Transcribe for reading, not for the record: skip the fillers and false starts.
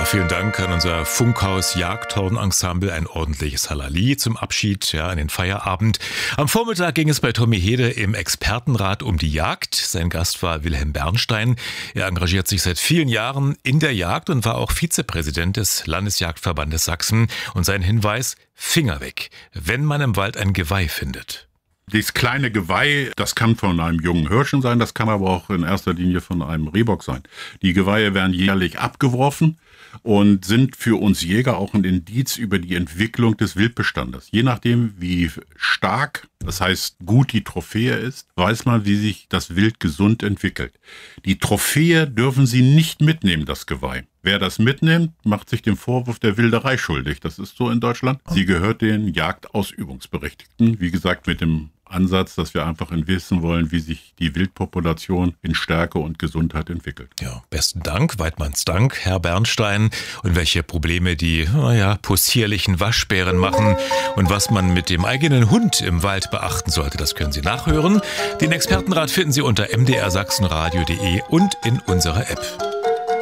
vielen Dank an unser Funkhaus Jagdhorn-Ensemble. Ein ordentliches Halali zum Abschied, an den Feierabend. Am Vormittag ging es bei Tommy Hede im Expertenrat um die Jagd. Sein Gast war Wilhelm Bernstein. Er engagiert sich seit vielen Jahren in der Jagd und war auch Vizepräsident des Landesjagdverbandes Sachsen. Und sein Hinweis: Finger weg, wenn man im Wald ein Geweih findet. Dieses kleine Geweih, das kann von einem jungen Hirschen sein, das kann aber auch in erster Linie von einem Rehbock sein. Die Geweihe werden jährlich abgeworfen und sind für uns Jäger auch ein Indiz über die Entwicklung des Wildbestandes. Je nachdem, wie stark, das heißt gut die Trophäe ist, weiß man, wie sich das Wild gesund entwickelt. Die Trophäe dürfen Sie nicht mitnehmen, das Geweih. Wer das mitnimmt, macht sich dem Vorwurf der Wilderei schuldig. Das ist so in Deutschland. Sie gehört den Jagdausübungsberechtigten. Wie gesagt, mit dem Ansatz, dass wir einfach wissen wollen, wie sich die Wildpopulation in Stärke und Gesundheit entwickelt. Ja, besten Dank, Weidmanns Dank, Herr Bernstein. Und welche Probleme die, possierlichen Waschbären machen und was man mit dem eigenen Hund im Wald beachten sollte, das können Sie nachhören. Den Expertenrat finden Sie unter mdrsachsenradio.de und in unserer App.